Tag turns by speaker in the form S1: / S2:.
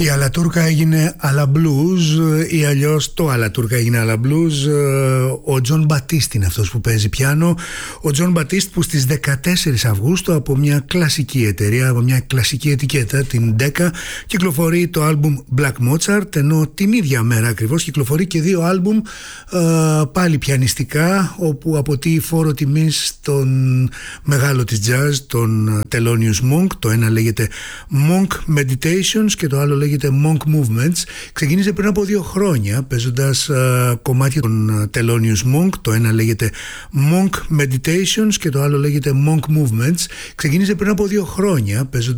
S1: Η Αλατούρκα έγινε Αλα Blues ή αλλιώς το Αλατούρκα έγινε Αλα Blues. Ο Τζον Μπατίστ είναι αυτός που παίζει πιάνο. Ο Τζον Μπατίστ που στις 14 Αυγούστου από μια κλασική εταιρεία, από μια κλασική ετικέτα, την Decca, κυκλοφορεί το άλμπουμ Black Mozart, ενώ την ίδια μέρα ακριβώς κυκλοφορεί και δύο άλμπουμ πάλι πιανιστικά, όπου αποτείει φόρο τιμής στον μεγάλο της jazz, τον Thelonious Monk. Το ένα λέγεται Monk Meditations και το άλλο λέγεται Monk Movements. Ξεκίνησε πριν από 2 χρόνια παίζοντας κομμάτια των Thelonious Monk. Το ένα λέγεται Monk Meditations και το άλλο λέγεται Monk Movements. Ξεκίνησε πριν από 2 χρόνια παίζοντας